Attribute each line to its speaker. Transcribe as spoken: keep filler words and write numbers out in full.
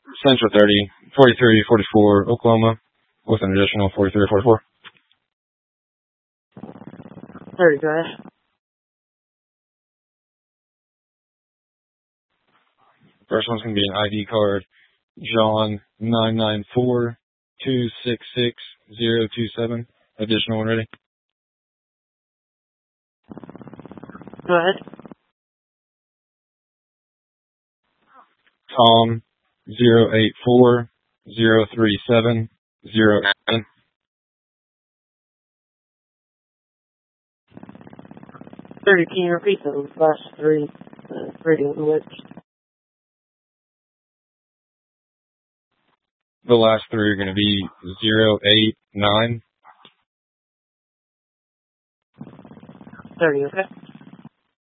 Speaker 1: Central thirty, forty-three, forty-four, Oklahoma, with an additional forty-three, forty-four.
Speaker 2: thirty, go ahead.
Speaker 1: First one's going to be an I D card. John nine nine four, two six six, zero two seven. Additional one ready?
Speaker 2: Go ahead.
Speaker 1: Tom zero eight four, zero three seven, zero nine.
Speaker 2: thirty, can you repeat those last three uh, radio whips?
Speaker 1: The last three are going to be zero eight nine.
Speaker 2: thirty, okay?